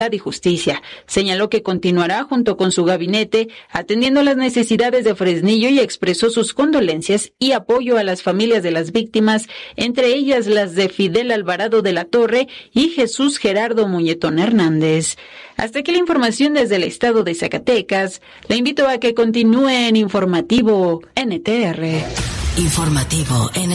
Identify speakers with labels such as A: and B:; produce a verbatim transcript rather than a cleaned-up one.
A: y Justicia. Señaló que continuará junto con su gabinete atendiendo las necesidades de Fresnillo y expresó sus condolencias y apoyo a las familias de las víctimas, entre ellas las de Fidel Alvarado de la Torre y Jesús Gerardo Muñetón Hernández. Hasta aquí la información desde el estado de Zacatecas. Le invito a que continúe en Informativo N T R.
B: Informativo N T R.